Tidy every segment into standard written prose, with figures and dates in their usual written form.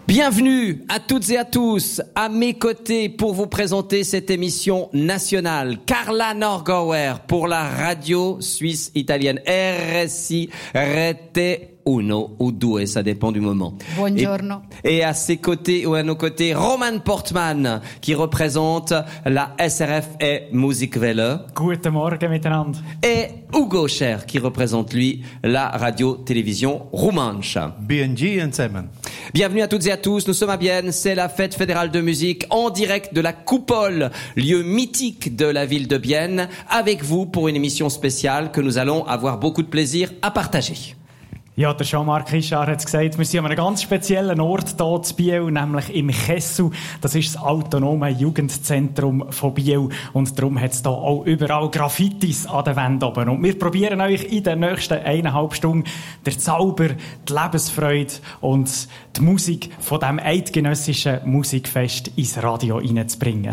Bienvenue à toutes et à tous, à mes côtés pour vous présenter cette émission nationale. Carla Norgauer pour la radio suisse italienne RSI Rete Uno ou Due, ça dépend du moment. Buongiorno. Et à ses côtés ou à nos côtés, Roman Portman qui représente la SRF et Musikwelle. Guten Morgen miteinander. Et Ugo Scher qui représente lui la radio-télévision Romanche. Bienvenue à toutes et à tous, nous sommes à Bienne, c'est la fête fédérale de musique en direct de la Coupole, lieu mythique de la ville de Bienne, avec vous pour une émission spéciale que nous allons avoir beaucoup de plaisir à partager. Ja, der Jean-Marc Richard hat es gesagt, wir sind an einem ganz speziellen Ort hier in Biel, nämlich im Kessel. Das ist das autonome Jugendzentrum von Biel. Und darum hat es hier auch überall Graffitis an den Wänden oben. Und wir probieren euch in den nächsten 1,5 Stunden den Zauber, die Lebensfreude und die Musik von diesem eidgenössischen Musikfest ins Radio reinzubringen.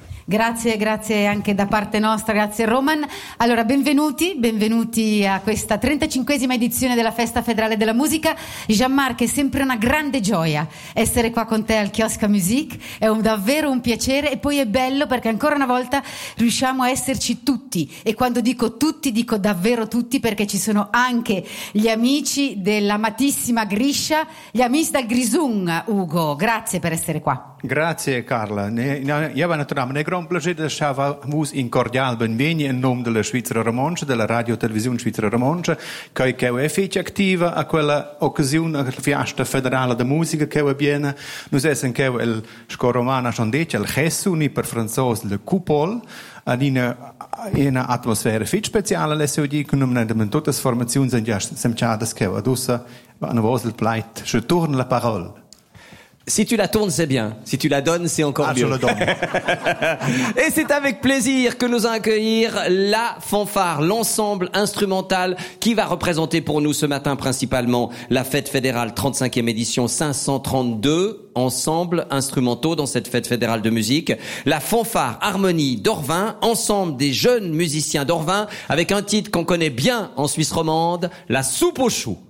Grazie anche da parte nostra, grazie Roman. Allora, benvenuti a questa 35esima edizione della Festa Federale della Musica. Jean-Marc, è sempre una grande gioia essere qua con te al Chiosca Musique, è davvero un piacere e poi è bello perché ancora una volta riusciamo a esserci tutti, e quando dico tutti dico davvero tutti perché ci sono anche gli amici dell'amatissima Griscia, gli amici dal Grisung, Ugo, grazie per essere qua. Grazie Carla. Io naturalmente un gran piacere stava in cordiale benvenuti in nome della Svizzera Romanche, della Radio Televisione Svizzera Romanche, che è fece attiva a quella occasione, la Fiesta Federale de Musica che è Bienne. Noi siamo che il scoromana schon detto, il Gesù, per francese le Coupole, ad una atmosfera fit speciale, le si dice, con tutte le formazioni sono già semciate che ad usa, una voce pleit, je tourne la parole. Si tu la tournes, c'est bien. Si tu la donnes, c'est encore mieux. Je la donne. Et c'est avec plaisir que nous allons accueillir la fanfare, l'ensemble instrumental qui va représenter pour nous ce matin principalement la fête fédérale 35e édition 532 ensembles instrumentaux dans cette fête fédérale de musique. La fanfare Harmonie d'Orvin, ensemble des jeunes musiciens d'Orvin avec un titre qu'on connaît bien en Suisse romande, la soupe aux choux.